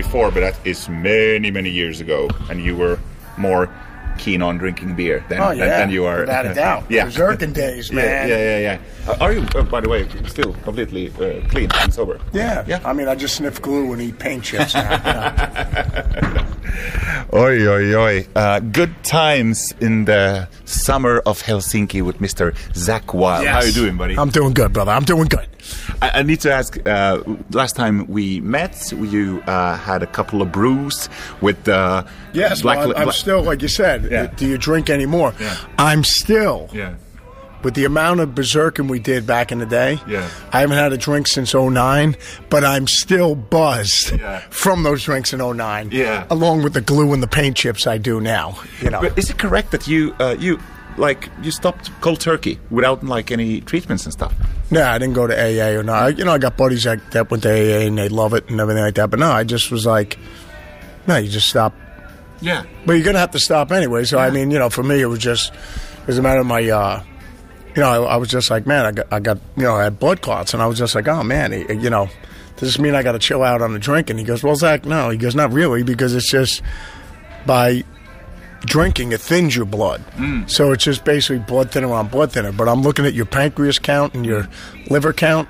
before, but that is many, many years ago, and you were more keen on drinking beer than you are. Without a doubt. Yeah. Berserking days, man. Yeah. Are you, by the way, still completely clean and sober? Yeah. I mean, I just sniff glue and eat paint chips now. Oi. Good times in the summer of Helsinki with Mr. Zakk Wylde. Yes. How are you doing, buddy? I'm doing good, brother. I'm doing good. I need to ask, last time we met, you had a couple of brews with Yes, I'm still, like you said, do you drink anymore? Yeah. I'm still, Yeah. with the amount of berserking we did back in the day, I haven't had a drink since 2009, but I'm still buzzed from those drinks in 2009, along with the glue and the paint chips I do now. You know. But is it correct that you stopped cold turkey without like any treatments and stuff? No, I didn't go to AA or not. I got buddies that went to AA and they love it and everything like that. But no, I just was like, no, you just stop. Yeah. But you're going to have to stop anyway. So, I mean, for me, it was a matter of my, I was just like, man, I got I had blood clots. And I was just like, oh, man, does this mean I got to chill out on the drink? And he goes, well, Zach, no. He goes, not really, because it's just by drinking, it thins your blood. So it's just basically blood thinner on blood thinner. But I'm looking at your pancreas count and your liver count.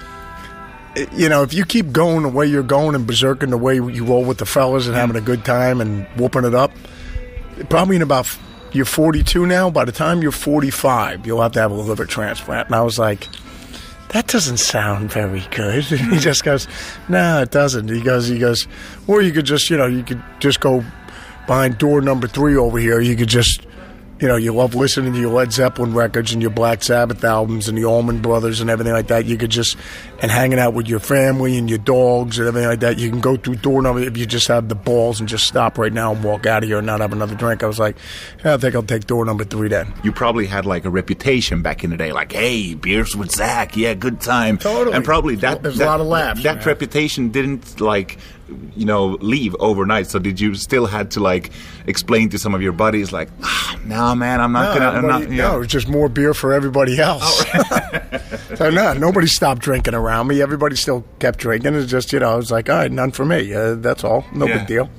If you keep going the way you're going and berserking the way you roll with the fellas and having a good time and whooping it up, probably in about, you're 42 now, by the time you're 45, you'll have to have a liver transplant. And I was like, that doesn't sound very good. And he just goes, no, it doesn't. He goes, or you could just, you could just go behind door number 3 over here. You could just, you love listening to your Led Zeppelin records and your Black Sabbath albums and the Allman Brothers and everything like that. You could just, and hanging out with your family and your dogs and everything like that. You can go through door number, if you just have the balls and just stop right now and walk out of here and not have another drink. I was like, I think I'll take door number 3 then. You probably had like a reputation back in the day, like, hey, beers with Zach, yeah, good time. Totally. And probably there's a lot of laughs. That reputation didn't leave overnight. So did you still had to like explain to some of your buddies like, no, man, I'm not gonna. No, it's just more beer for everybody else. So no, nobody stopped drinking around me. Everybody still kept drinking. It's just I was like, all right, none for me. That's all. No big deal.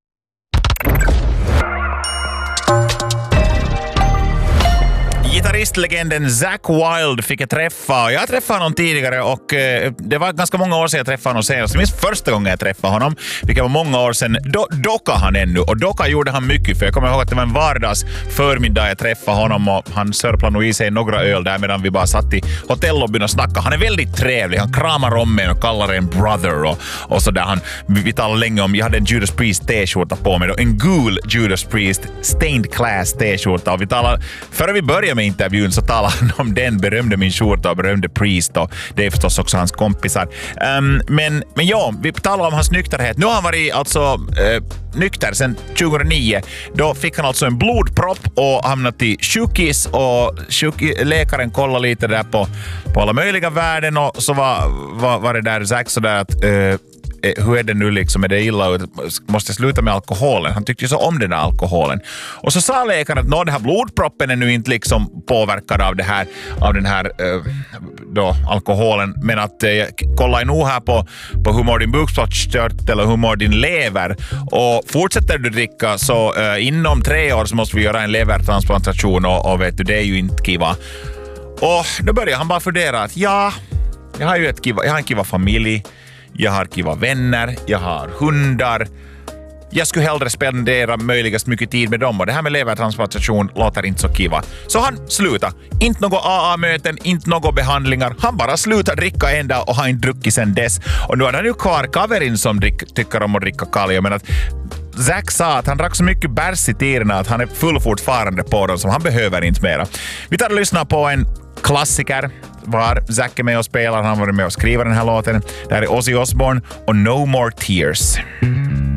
Gitarristlegenden Zakk Wylde fick jag träffa. Jag träffade honom tidigare och det var ganska många år sedan jag träffade honom senast. Jag minns första gången jag träffade honom, vilket var många år sedan. Då dockade han ännu och docka gjorde han mycket, för jag kommer ihåg att det var en vardags förmiddag jag träffade honom och han sörplade nog i sig några öl där medan vi bara satt i hotellobbyn och snackade. Han är väldigt trevlig. Han kramar om mig och kallar en brother och sådär. Vi talade länge om, jag hade en Judas Priest t-skjorta på mig då, en gul Judas Priest Stained Class t-skjorta, och vi talade, före vi började med intervjun så talade han om den, berömde min skjorta och berömde Priest, och det är förstås också hans kompisar. Men ja, vi talade om hans nykterhet. Nu har han varit nykter sedan 2009. Då fick han alltså en blodpropp och hamnat i sjukis, och läkaren kollade lite där på alla möjliga värden, och så var det där Zack så där att hur är det nu liksom, är det illa ut, måste jag sluta med alkoholen? Han tyckte ju så om den där alkoholen. Och så sa läkaren att den här blodproppen är nu inte liksom påverkad av den här alkoholen, men att kolla nog här på hur mår din bukspottkörtel och hur mår din lever, och fortsätter du dricka så inom 3 år så måste vi göra en levertransplantation, och vet du, det är ju inte kiva. Och då börjar han bara fundera att jag har en kiva familj, jag har kiva vänner, jag har hundar. Jag skulle hellre spendera möjligast mycket tid med dem, och det här med levertransplantation låter inte så kiva. Så han slutar. Inte några AA-möten, inte några behandlingar. Han bara slutar dricka en dag och har inte druckit sen dess. Och nu är han ju kvar kaverin som tycker om att dricka kalja, men att Zack sa att han drack så mycket bärs i tiderna att han är full fortfarande på dem, som han behöver inte mera. Vi tar och lyssnar på en klassiker var Zack är med och spelar. Han var med och skriver den här låten. Det här är Ozzy Osbourne och No More Tears.